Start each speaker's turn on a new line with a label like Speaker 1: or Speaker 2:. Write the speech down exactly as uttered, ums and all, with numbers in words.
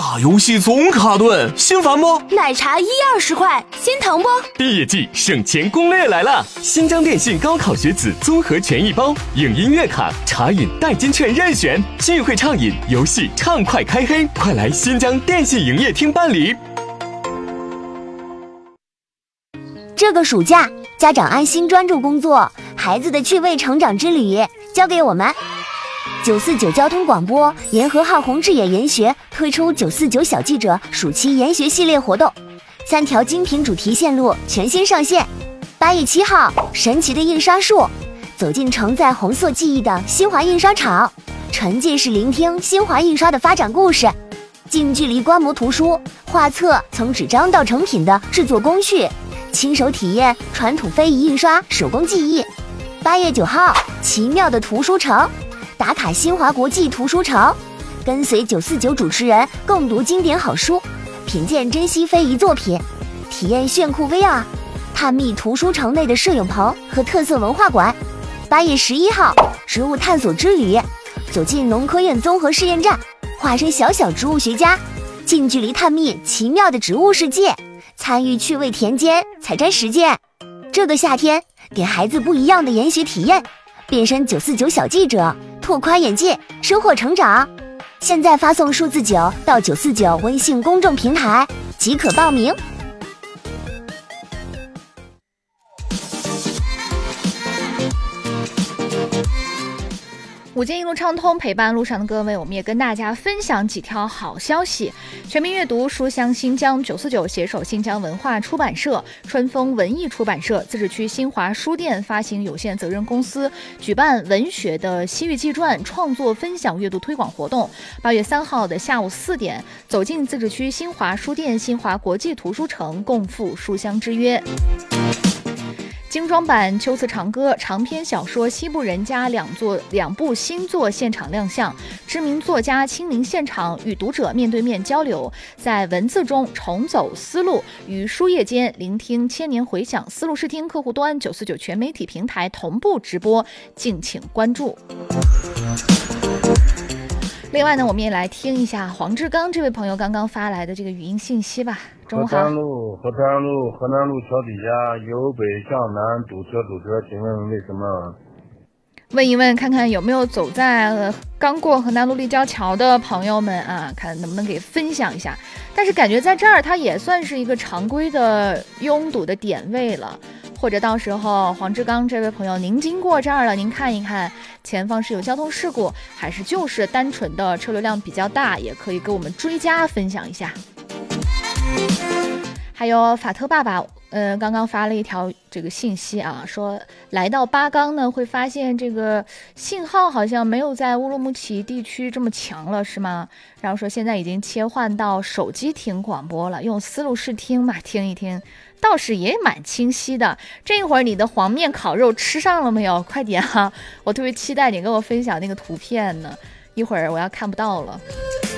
Speaker 1: 打游戏总卡顿，心烦不？
Speaker 2: 奶茶一二十块，心疼不？
Speaker 3: 毕业季省钱攻略来了！新疆电信高考学子综合权益包，影音乐卡、茶饮代金券任选，聚会畅饮，游戏畅快开黑，快来新疆电信营业厅办理。
Speaker 4: 这个暑假，家长安心专注工作，孩子的趣味成长之旅交给我们。九四九交通广播沿河号宏志野研学推出九四九小记者暑期研学系列活动，三条精品主题线路全新上线。八月七号，神奇的印刷术，走进承载红色记忆的新华印刷厂，沉浸式聆听新华印刷的发展故事，近距离观摩图书画册从纸张到成品的制作工序，亲手体验传统非遗印刷手工技艺。八月九号，奇妙的图书城，打卡新华国际图书城，跟随九四九主持人共读经典好书，品鉴珍稀非遗作品，体验炫酷 V R， 探秘图书城内的摄影棚和特色文化馆。八月十一号，植物探索之旅，走进农科院综合试验站，化身小小植物学家，近距离探秘奇妙的植物世界，参与趣味田间采摘实践。这个夏天，给孩子不一样的研学体验，变身九四九小记者，拓宽眼界，收获成长。现在发送数字九到九四九微信公众平台即可报名。
Speaker 5: 午间一路畅通，陪伴路上的各位，我们也跟大家分享几条好消息。全民阅读书香新疆，九四九携手新疆文化出版社、春风文艺出版社、自治区新华书店发行有限责任公司举办文学的西域纪传创作分享阅读推广活动。八月三号的下午四点，走进自治区新华书店、新华国际图书城，共赴书香之约。精装版《秋词长歌》长篇小说《西部人家》两作两部新作现场亮相，知名作家亲临现场与读者面对面交流，在文字中重走思路，与书页间聆听千年回响。思路视听客户端九四九全媒体平台同步直播，敬请关注。另外呢，我们也来听一下黄志刚这位朋友刚刚发来的这个语音信息吧。中午好。
Speaker 6: 河南路河南路河南路桥底下由北向南堵车堵车，请问为什么？
Speaker 5: 问一问看看有没有走在、呃、刚过河南路立交桥的朋友们啊，看能不能给分享一下。但是感觉在这儿它也算是一个常规的拥堵的点位了，或者到时候黄志刚这位朋友您经过这儿了，您看一看前方是有交通事故还是就是单纯的车流量比较大，也可以给我们追加分享一下。还有法特爸爸呃，刚刚发了一条这个信息啊，说来到巴钢呢，会发现这个信号好像没有在乌鲁木齐地区这么强了，是吗？然后说现在已经切换到手机听广播了，用思路视听嘛，听一听，倒是也蛮清晰的。这一会儿你的黄面烤肉吃上了没有？快点啊！我特别期待你跟我分享那个图片呢，一会儿我要看不到了。